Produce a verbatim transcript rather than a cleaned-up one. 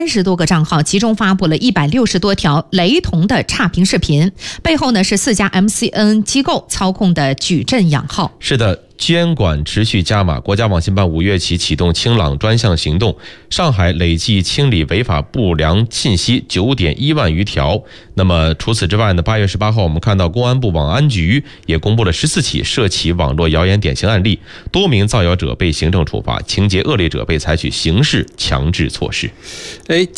三十多个账号，其中发布了一百六十多条雷同的差评视频，背后呢是四家 M C N 机构操控的矩阵养号。 是的。监管持续加码，国家网信办五月起启动清朗专项行动，上海累计清理违法不良信息九点一万余条。那么除此之外呢，八月十八号我们看到公安部网安局也公布了十四起涉企网络谣言典型案例，多名造谣者被行政处罚，情节恶劣者被采取刑事强制措施。 哎。